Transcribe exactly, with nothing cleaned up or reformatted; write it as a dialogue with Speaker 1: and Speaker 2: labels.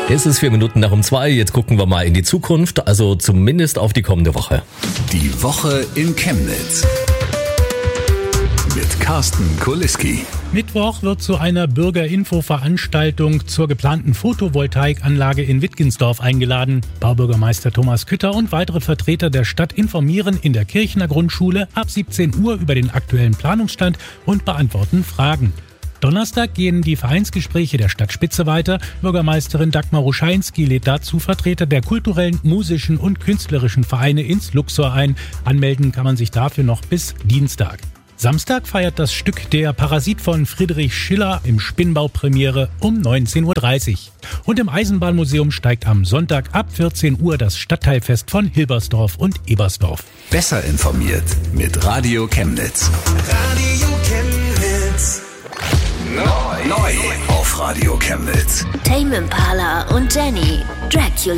Speaker 1: Es ist vier Minuten nach um zwei. Jetzt gucken wir mal in die Zukunft, also zumindest auf die kommende Woche.
Speaker 2: Die Woche in Chemnitz. Mit Carsten Kuliski.
Speaker 3: Mittwoch wird zu einer Bürgerinfo-Veranstaltung zur geplanten Photovoltaikanlage in Wittgensdorf eingeladen. Baubürgermeister Thomas Kütter und weitere Vertreter der Stadt informieren in der Kirchner Grundschule ab siebzehn Uhr über den aktuellen Planungsstand und beantworten Fragen. Donnerstag gehen die Vereinsgespräche der Stadtspitze weiter. Bürgermeisterin Dagmar Ruscheinski lädt dazu Vertreter der kulturellen, musischen und künstlerischen Vereine ins Luxor ein. Anmelden kann man sich dafür noch bis Dienstag. Samstag feiert das Stück Der Parasit von Friedrich Schiller im Spinnbau Premiere um neunzehn Uhr dreißig. Und im Eisenbahnmuseum steigt am Sonntag ab vierzehn Uhr das Stadtteilfest von Hilbersdorf und Ebersdorf.
Speaker 2: Besser informiert mit Radio Chemnitz.
Speaker 4: Radio Chemnitz.
Speaker 2: Neu, neu auf Radio Chemnitz.
Speaker 5: Tame Impala und Jenny, Dracula.